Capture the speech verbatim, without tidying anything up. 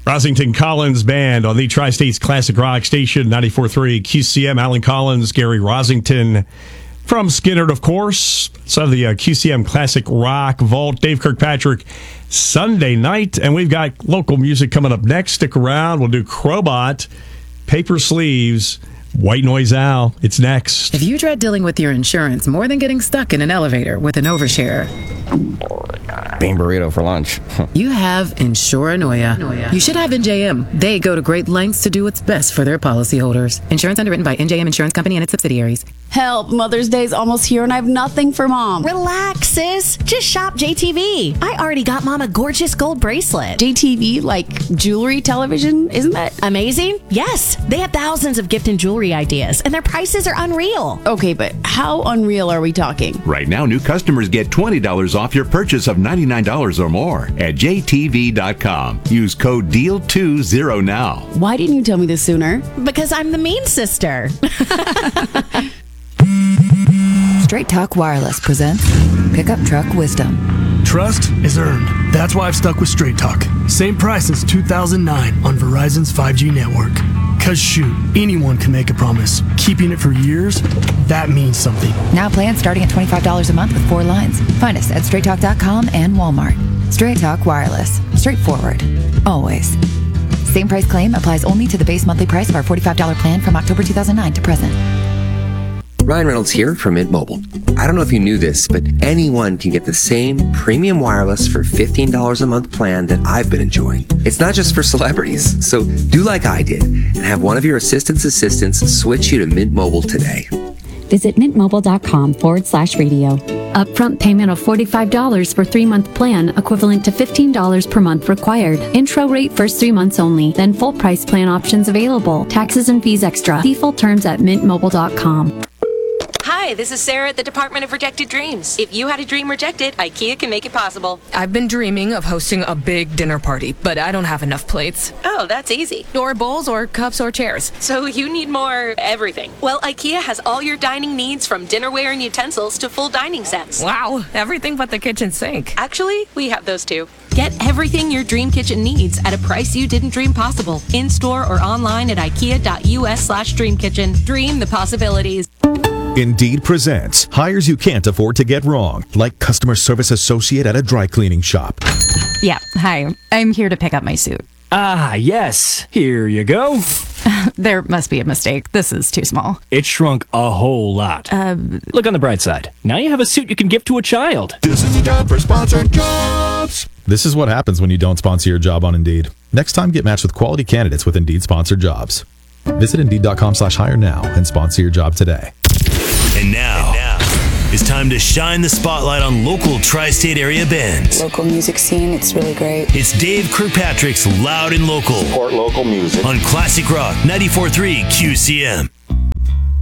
Rosington Collins Band on the Tri-States Classic Rock Station, ninety-four point three Q C M. Alan Collins, Gary Rosington from Skinnerd, of course. So the uh, Q C M Classic Rock Vault, Dave Kirkpatrick, Sunday night. And we've got local music coming up next. Stick around. We'll do Crowbot, Paper Sleeves, White Noise Owl. It's next. If you dread dealing with your insurance more than getting stuck in an elevator with an overshare, bean burrito for lunch. you have Insuranoia. You should have N J M. They go to great lengths to do what's best for their policyholders. Insurance underwritten by N J M Insurance Company and its subsidiaries. Help, Mother's Day's almost here and I have nothing for Mom. Relax, sis. Just shop J T V. I already got Mom a gorgeous gold bracelet. J T V, like jewelry television, isn't that amazing? Yes. They have thousands of gift and jewelry ideas, and their prices are unreal. Okay, but how unreal are we talking? Right now, new customers get twenty dollars off your purchase of ninety-nine dollars or more at J T V dot com. Use code D E A L twenty now. Why didn't you tell me this sooner? Because I'm the mean sister. Straight Talk Wireless presents Pickup Truck Wisdom. Trust is earned. That's why I've stuck with Straight Talk. Same price since two thousand nine on Verizon's five G network. Cause shoot, anyone can make a promise. Keeping it for years, that means something. Now plans starting at twenty-five dollars a month with four lines. Find us at straight talk dot com and Walmart. Straight Talk Wireless. Straightforward. Always. Same price claim applies only to the base monthly price of our forty-five dollars plan from October two thousand nine to present. Ryan Reynolds here from Mint Mobile. I don't know if you knew this, but anyone can get the same premium wireless for fifteen dollars a month plan that I've been enjoying. It's not just for celebrities, so do like I did and have one of your assistant's assistants switch you to Mint Mobile today. Visit mintmobile.com forward slash radio. Upfront payment of forty-five dollars for three-month plan, equivalent to fifteen dollars per month required. Intro rate first three months only, then full price plan options available. Taxes and fees extra. See full terms at mint mobile dot com. Hi, this is Sarah at the Department of Rejected Dreams. If you had a dream rejected, IKEA can make it possible. I've been dreaming of hosting a big dinner party, but I don't have enough plates. Oh, that's easy. Or bowls, or cups, or chairs. So you need more everything. Well, IKEA has all your dining needs, from dinnerware and utensils to full dining sets. Wow, everything but the kitchen sink. Actually, we have those too. Get everything your dream kitchen needs at a price you didn't dream possible. In-store or online at ikea dot U S slash dream kitchen. Dream the possibilities. Indeed presents hires you can't afford to get wrong, like customer service associate at a dry cleaning shop. Yeah, hi. I'm here to pick up my suit. Ah, yes. Here you go. There must be a mistake. This is too small. It shrunk a whole lot. Uh, Look on the bright side. Now you have a suit you can give to a child. This is the time for sponsored jobs. This is what happens when you don't sponsor your job on Indeed. Next time, get matched with quality candidates with Indeed sponsored jobs. Visit Indeed dot com slash hire now and sponsor your job today. And now, and now, it's time to shine the spotlight on local tri-state area bands. Local music scene, it's really great. It's Dave Kirkpatrick's Loud and Local. Support local music. On Classic Rock ninety-four point three Q C M.